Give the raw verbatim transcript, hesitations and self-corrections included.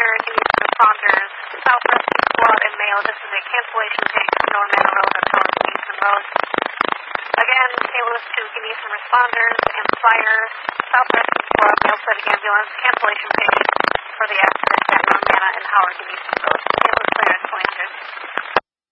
Fire, give me some responders. South Rescue Squad and Mayo, this is a cancellation case, Normanna Road and Howard Kingston Road. Again, Taylor two, give me some responders, and Fire, South Rescue Squad, Mayo Civic Ambulance, cancellation case for the accident at Normanna and Howard, give me some